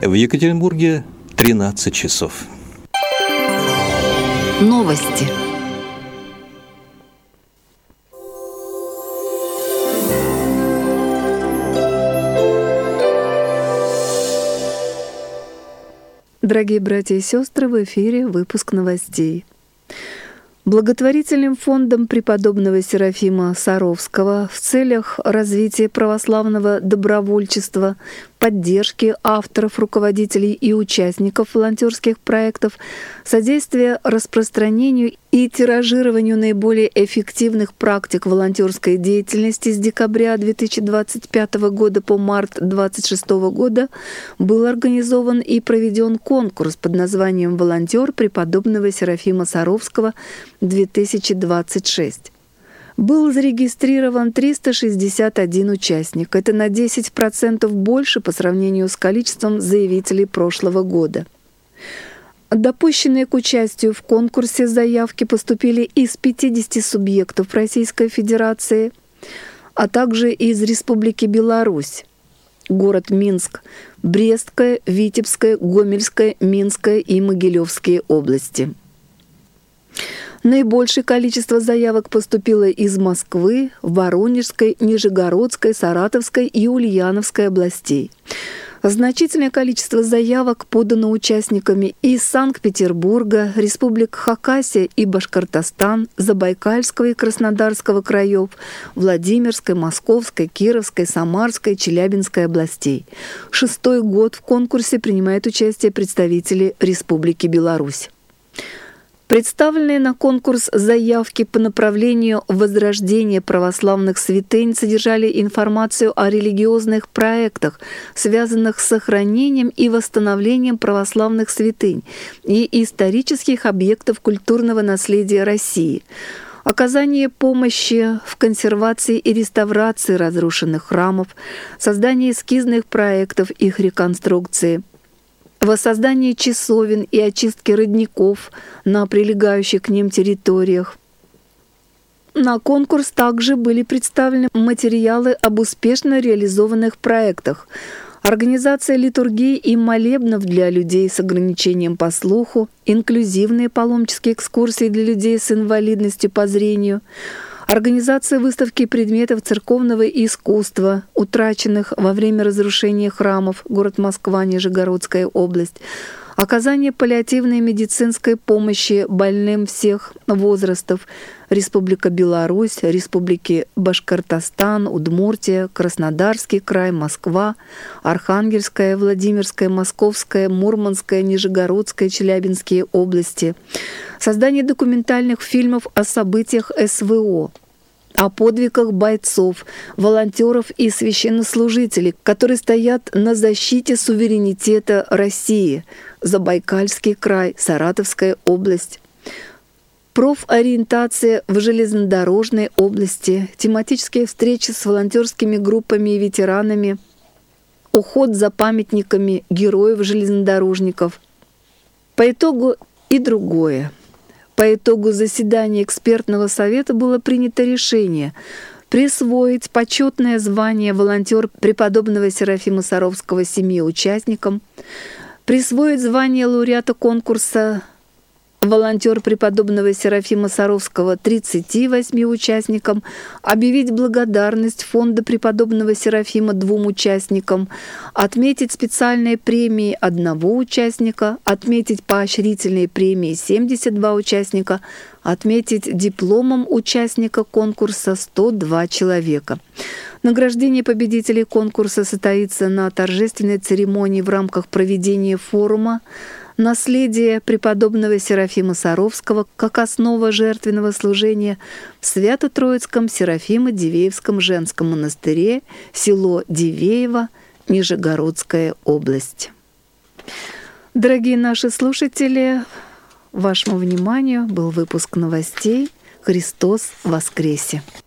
В Екатеринбурге 13 часов. Новости. Дорогие братья и сестры, в эфире выпуск новостей. Благотворительным фондом преподобного Серафима Саровского в целях развития православного добровольчества, поддержки авторов, руководителей и участников волонтерских проектов, содействия распространению и тиражированию наиболее эффективных практик волонтерской деятельности с декабря 2025 года по март 2026 года был организован и проведен конкурс под названием «Волонтер преподобного Серафима Саровского 2026». Был зарегистрирован 361 участник. Это на 10% больше по сравнению с количеством заявителей прошлого года. Допущенные к участию в конкурсе заявки поступили из 50 субъектов Российской Федерации, а также из Республики Беларусь, город Минск, Брестская, Витебская, Гомельская, Минская и Могилевские области. Наибольшее количество заявок поступило из Москвы, Воронежской, Нижегородской, Саратовской и Ульяновской областей. Значительное количество заявок подано участниками из Санкт-Петербурга, Республик Хакасия и Башкортостан, Забайкальского и Краснодарского краев, Владимирской, Московской, Кировской, Самарской, Челябинской областей. 6-й год в конкурсе принимают участие представители Республики Беларусь. Представленные на конкурс заявки по направлению возрождения православных святынь содержали информацию о религиозных проектах, связанных с сохранением и восстановлением православных святынь и исторических объектов культурного наследия России, оказание помощи в консервации и реставрации разрушенных храмов, создание эскизных проектов их реконструкции, воссоздании часовен и очистке родников на прилегающих к ним территориях. На конкурс также были представлены материалы об успешно реализованных проектах: организация литургий и молебнов для людей с ограничением по слуху, инклюзивные паломнические экскурсии для людей с инвалидностью по зрению, организация выставки предметов церковного искусства, утраченных во время разрушения храмов, город Москва, Нижегородская область, оказание паллиативной медицинской помощи больным всех возрастов, Республика Беларусь, Республики Башкортостан, Удмуртия, Краснодарский край, Москва, Архангельская, Владимирская, Московская, Мурманская, Нижегородская, Челябинские области, создание документальных фильмов о событиях СВО, о подвигах бойцов, волонтеров и священнослужителей, которые стоят на защите суверенитета России, Забайкальский край, Саратовская область, профориентация в железнодорожной области, тематические встречи с волонтерскими группами и ветеранами, уход за памятниками героев-железнодорожников. По итогу и другое. По итогу заседания экспертного совета было принято решение присвоить почетное звание волонтер преподобного Серафима Саровского 7 участникам, присвоить звание лауреата конкурса волонтер преподобного Серафима Саровского 38 участникам, объявить благодарность фонда преподобного Серафима 2 участникам, отметить специальные премии 1 участника, отметить поощрительные премии 72 участника, отметить дипломом участника конкурса 102 человека. Награждение победителей конкурса состоится на торжественной церемонии в рамках проведения форума «Наследие преподобного Серафима Саровского как основа жертвенного служения» в Свято-Троицком Серафимо-Дивеевском женском монастыре, село Дивеево, Нижегородская область. Дорогие наши слушатели, вашему вниманию был выпуск новостей. Христос воскресе!